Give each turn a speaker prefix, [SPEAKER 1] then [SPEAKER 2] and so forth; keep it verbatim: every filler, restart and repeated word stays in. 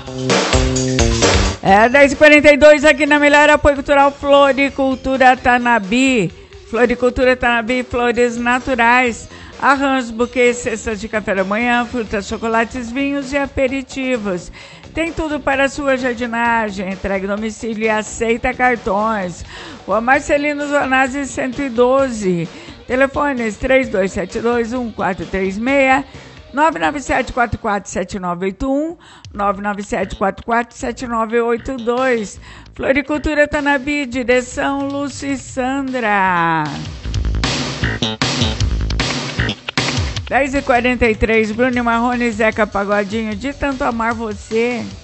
[SPEAKER 1] É dez e quarenta e dois aqui na Melhor Apoio Cultural Floricultura Tanabi. Floricultura Tanabi, flores naturais. Arranjos, buquês, cestas de café da manhã, frutas, chocolates, vinhos e aperitivos. Tem tudo para a sua jardinagem. Entrega domicílio e aceita cartões. Rua Marcelino Zonazzi cento e doze. Telefones três dois sete dois, um quatro três seis, nove nove sete quatro quatro sete nove oito um, nove nove sete quatro quatro sete nove oito dois. Floricultura Tanabi, direção Lúcia e Sandra. dez e quarenta e três, Bruno Marrone e Zeca Pagodinho, de tanto amar você.